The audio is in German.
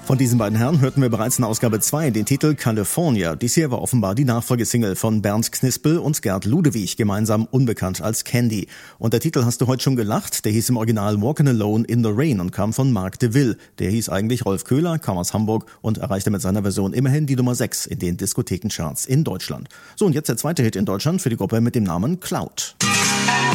Von diesen beiden Herren hörten wir bereits in Ausgabe 2 den Titel California. Dies hier war offenbar die Nachfolgesingle von Bernd Knispel und Gerd Ludewig, gemeinsam unbekannt als Candy. Und der Titel hast du heute schon gelacht, der hieß im Original Walkin' Alone in the Rain und kam von Marc de Ville. Der hieß eigentlich Rolf Köhler, kam aus Hamburg und erreichte mit seiner Version immerhin die Nummer 6 in den Diskothekencharts in Deutschland. So, und jetzt der zweite Hit in Deutschland für die Gruppe mit dem Namen Cloud.